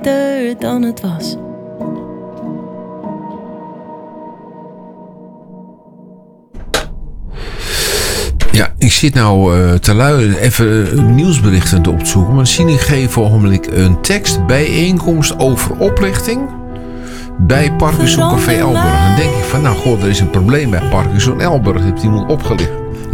beter dan het was. Ja, ik zit nou even nieuwsberichten op te zoeken. Maar dan zie ik geven ogenblik een tekst. Bijeenkomst over oplichting bij Parkinson Café Elburg. Dan denk ik van, nou god, er is een probleem bij Parkinson Elburg. Heeft iemand opgelicht?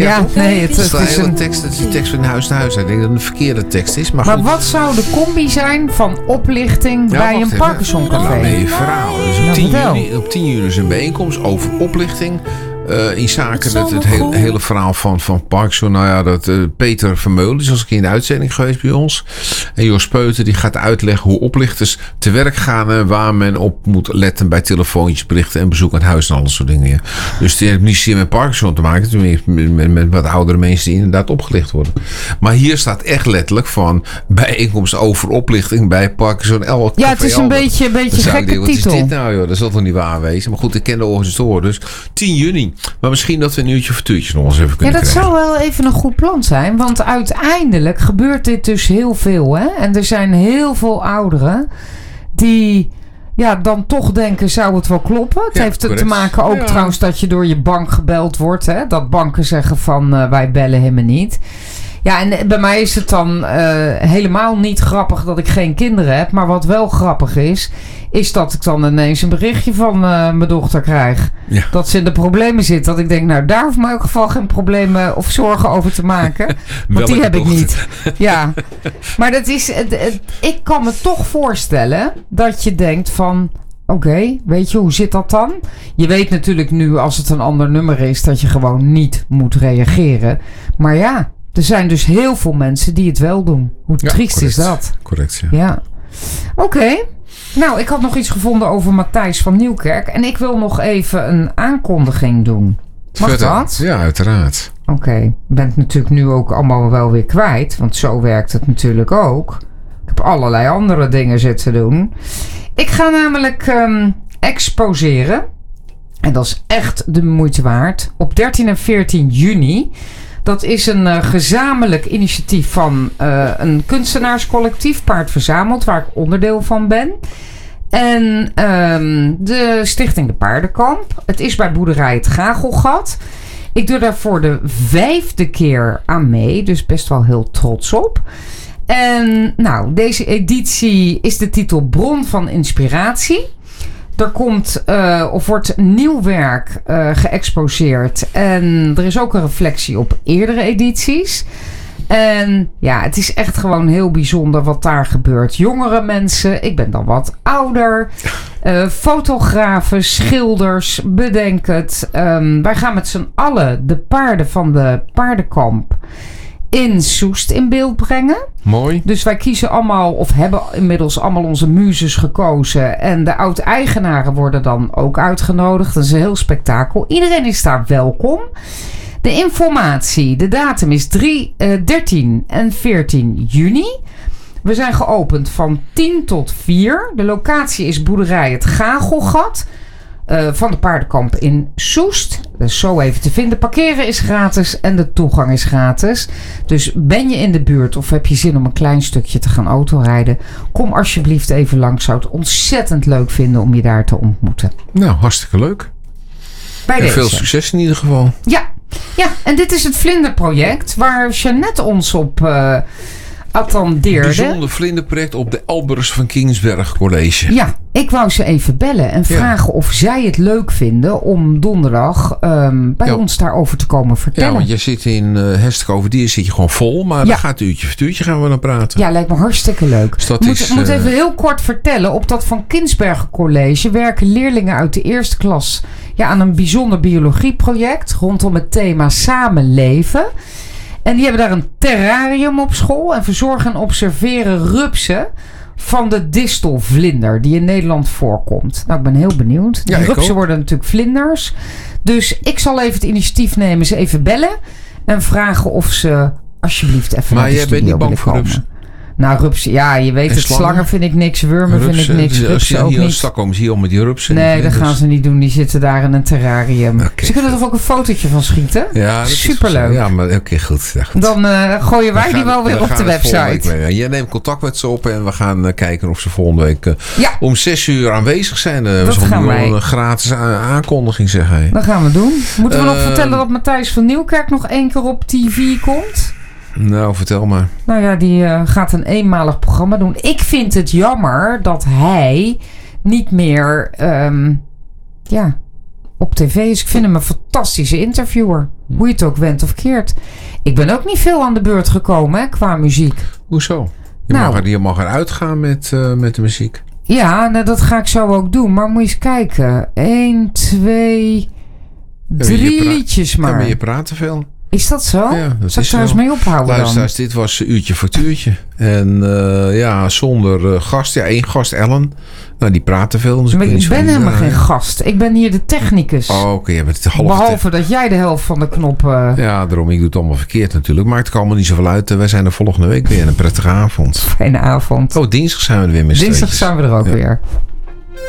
Het is een tekst. Dat is de tekst van huis naar huis. Ik denk dat het een verkeerde tekst is. Maar goed. Wat zou de combi zijn van oplichting bij een Parkinson Café? Nee, verhaal. Dus op 10 juni is een bijeenkomst over oplichting. In zaken het hele verhaal van Parkinson. Nou ja, dat Peter Vermeulen is als een keer in de uitzending geweest bij ons. En Jos Peuter die gaat uitleggen hoe oplichters te werk gaan. En waar men op moet letten bij telefoontjes, berichten en bezoek aan huis en al dat soort dingen. Ja. Dus het heeft niet zozeer met Parkinson te maken. Met wat oudere mensen die inderdaad opgelicht worden. Maar hier staat echt letterlijk van bijeenkomst over oplichting bij Parkinson Elburg. Ja, het is een beetje gekke titel. Wat is dit nou joh? Dat zal toch niet waar wezen. Maar goed, ik ken de organisatoren. Dus 10 juni. Maar misschien dat we een uurtje of tuurtje nog eens even kunnen krijgen. Ja, dat zou wel even een goed plan zijn. Want uiteindelijk gebeurt dit dus heel veel. Hè? En er zijn heel veel ouderen die dan toch denken, zou het wel kloppen? Het heeft te maken ook trouwens dat je door je bank gebeld wordt. Hè? Dat banken zeggen van wij bellen hem niet. Ja, en bij mij is het dan helemaal niet grappig dat ik geen kinderen heb. Maar wat wel grappig is dat ik dan ineens een berichtje van mijn dochter krijg. Ja. Dat ze in de problemen zit. Dat ik denk, nou daar hoef ik me in elk geval geen problemen of zorgen over te maken. Want die heb ik niet. Ja, maar dat is, ik kan me toch voorstellen dat je denkt van, oké, weet je, hoe zit dat dan? Je weet natuurlijk nu als het een ander nummer is dat je gewoon niet moet reageren. Maar ja, er zijn dus heel veel mensen die het wel doen. Hoe triest correct. Is dat? Correct, ja. Oké. Nou, ik had nog iets gevonden over Matthijs van Nieuwkerk. En ik wil nog even een aankondiging doen. Mag dat? Ja, uiteraard. Oké. Ik ben het natuurlijk nu ook allemaal wel weer kwijt. Want zo werkt het natuurlijk ook. Ik heb allerlei andere dingen zitten doen. Ik ga namelijk exposeren. En dat is echt de moeite waard. Op 13 en 14 juni... Dat is een gezamenlijk initiatief van een kunstenaarscollectief, Paard Verzameld, waar ik onderdeel van ben. En de Stichting de Paardenkamp. Het is bij boerderij Het Gagelgat. Ik doe daar voor de 5e keer aan mee, dus best wel heel trots op. En nou, deze editie is de titel Bron van Inspiratie. Er komt of wordt nieuw werk geëxposeerd. En er is ook een reflectie op eerdere edities. En ja, het is echt gewoon heel bijzonder wat daar gebeurt. Jongere mensen, ik ben dan wat ouder. Fotografen, schilders, bedenk het. Wij gaan met z'n allen de paarden van de paardenkamp in Soest in beeld brengen. Mooi. Dus wij kiezen allemaal, of hebben inmiddels allemaal onze muzes gekozen. En de oud-eigenaren worden dan ook uitgenodigd. Dat is een heel spektakel. Iedereen is daar welkom. De informatie, de datum is 13 en 14 juni. We zijn geopend van 10 tot 4. De locatie is boerderij Het Gagelgat. Van de paardenkamp in Soest. Dat is zo even te vinden. Parkeren is gratis en de toegang is gratis. Dus ben je in de buurt of heb je zin om een klein stukje te gaan autorijden? Kom alsjeblieft even langs. Zou het ontzettend leuk vinden om je daar te ontmoeten. Nou, hartstikke leuk. En veel succes in ieder geval. Ja, en dit is het Vlinderproject waar Jeannette ons op attendeerde. Bijzonder vlinderproject op de Elburgs van Kingsberg College. Ja, ik wou ze even bellen en vragen of zij het leuk vinden om donderdag bij ons daarover te komen vertellen. Ja, want je zit in Hestekhoven, zit je gewoon vol, maar dan gaat uurtje voor uurtje gaan we dan praten. Ja, lijkt me hartstikke leuk. Dus moet even heel kort vertellen. Op dat Van Kinsbergen College werken leerlingen uit de eerste klas aan een bijzonder biologieproject rondom het thema samenleven. En die hebben daar een terrarium op school en verzorgen en observeren rupsen van de distelvlinder die in Nederland voorkomt. Nou, ik ben heel benieuwd. Die rupsen worden natuurlijk vlinders. Dus ik zal even het initiatief nemen, ze even bellen en vragen of ze alsjeblieft even naar de studio willen komen. Maar jij bent niet bang voor rupsen? Nou, rupsen, ja, je weet En het. Slangen vind ik niks, wurmen vind ik niks, rupsen ook niet. Stockholm zie je al met die rupsen. Nee, dat gaan ze niet doen. Die zitten daar in een terrarium. Okay, ze kunnen er ook een fotootje van schieten. Ja, dat superleuk. Ja, maar oké, goed. Ja, goed. Dan gooien wij die wel weer op de website. Jij neemt contact met ze op en we gaan kijken of ze volgende week om 6:00 aanwezig zijn. Dat gaan wij. Een gratis aankondiging, zeg hij. Dat gaan we doen. Moeten we nog vertellen dat Matthijs van Nieuwkerk nog 1 keer op TV komt? Nou, vertel maar. Nou ja, die gaat een eenmalig programma doen. Ik vind het jammer dat hij niet meer op tv is. Ik vind hem een fantastische interviewer. Hoe je het ook went of keert. Ik ben ook niet veel aan de beurt gekomen qua muziek. Hoezo? Je mag eruit gaan met de muziek. Ja, nou, dat ga ik zo ook doen. Maar moet je eens kijken. 1, 2, 3 liedjes maar. Ja, maar je praat te veel. Is dat zo? Ja, dat zal is ik thuis mee ophouden Luisteraars, dit was uurtje factuurtje. En zonder gast. Ja, 1 gast, Ellen. Nou, die praat te veel. Dus maar ik ben helemaal geen gast. Ik ben hier de technicus. Oh, oké. Je bent behalve dat jij de helft van de knoppen... Ja, daarom. Ik doe het allemaal verkeerd natuurlijk. Maakt het allemaal niet zoveel uit. Wij zijn er volgende week weer. Een prettige avond. Fijne avond. Dinsdag zijn we er weer met Dinsdag zijn we er ook weer.